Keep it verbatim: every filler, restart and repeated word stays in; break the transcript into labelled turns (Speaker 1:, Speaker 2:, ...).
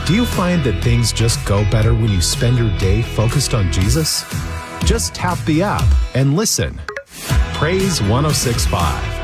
Speaker 1: Do you find that things just go better when you spend your day focused on Jesus? Just tap the app and listen. Praise one oh six point five.